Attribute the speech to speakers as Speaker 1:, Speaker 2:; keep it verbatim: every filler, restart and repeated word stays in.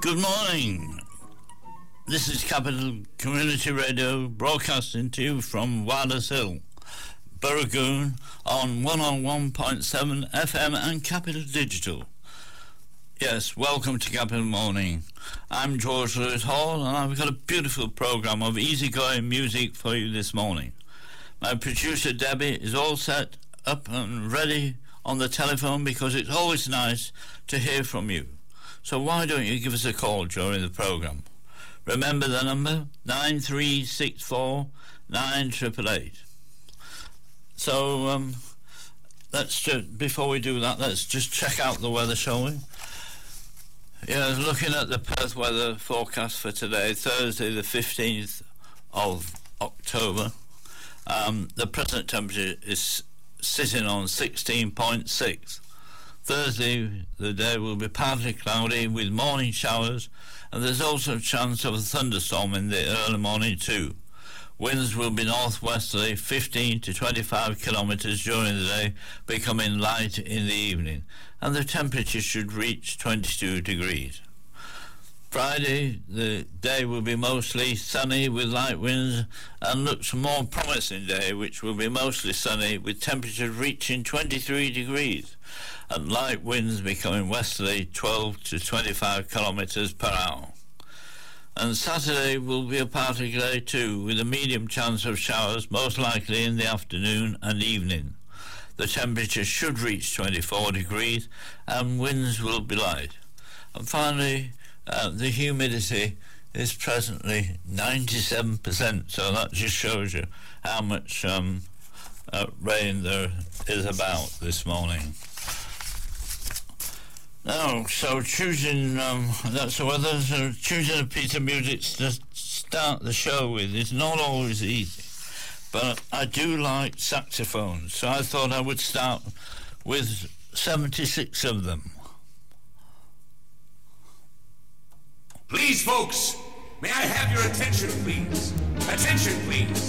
Speaker 1: Good morning. This is Capital Community Radio broadcasting to you from Wilders Hill, Burragoon on one oh one point seven F M and Capital Digital. Yes, welcome to Capital Morning. I'm George Lewis Hall and I've got a beautiful programme of easygoing music for you this morning. My producer Debbie is all set up and ready on the telephone because it's always nice to hear from you. So why don't you give us a call during the programme? Remember the number, nine three six four nine eight eight eight. So, um, let's just, before we do that, let's just check out the weather, shall we? Yeah, looking at the Perth weather forecast for today, Thursday the fifteenth of October, um, the present temperature is sitting on sixteen point six. Thursday, the day will be partly cloudy with morning showers, and there's also a chance of a thunderstorm in the early morning too. Winds will be northwesterly, fifteen to twenty-five kilometres during the day, becoming light in the evening, and the temperature should reach twenty-two degrees. Friday, the day will be mostly sunny with light winds and looks a more promising day, which will be mostly sunny with temperatures reaching twenty-three degrees and light winds becoming westerly, twelve to twenty-five kilometres per hour. And Saturday will be a partly day too, with a medium chance of showers, most likely in the afternoon and evening. The temperature should reach twenty-four degrees and winds will be light. And finally, uh, the humidity is presently ninety-seven percent, so that just shows you how much um, uh, rain there is about this morning. Now, so choosing, um, that's the weather, so choosing a piece of music to start the show with is not always easy, but I do like saxophones, so I thought I would start with seventy-six of them.
Speaker 2: Please, folks, may I have your attention, please? Attention, please.